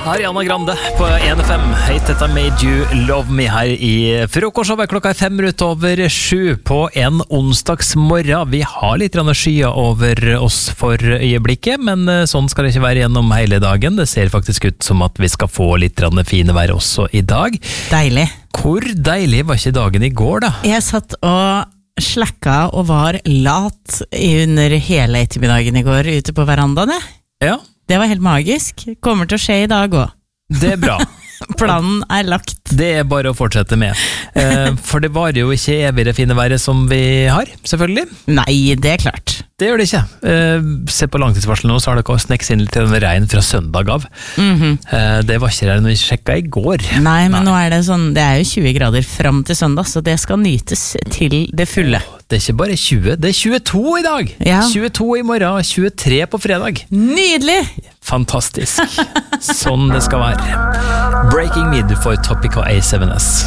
Ariana Grande på 1FM. Hei, dette Made You Love Me her i frokostshowet. Klokka 5:07 på en onsdagsmorgen. Vi har litt skyer over oss for øyeblikket, men sånn skal det ikke være gjennom hele dagen. Det ser faktisk ut som at vi skal få litt fine vær også i dag. Deilig. Hvor deilig var ikke dagen i går da? Jeg satt og slakka og var lat under hele ettermiddagen i går ute på verandaen. Ja. Det var helt magisk. Kommer til å skje i dag også. Det er bra. Planen er lagt. Det er bare å fortsette med. For det var jo ikke evig det fine været som vi har, selvfølgelig. Nei, det er klart. Det gjør det ikke. Se på langtidsvarselen nå, så har det snekket inn litt regn fra søndag av. Det var ikke der når vi sjekket i går. Nei, men nå er det sånn, det er jo 20 grader frem til søndag, så det skal nytes til det fulle. Det er ikke bare 20, det er 22 i dag. Ja. 22 i morgen, 23 på fredag. Nydelig! Fantastisk. Sånn det skal være. Breaking Me, du får Topic og A7S.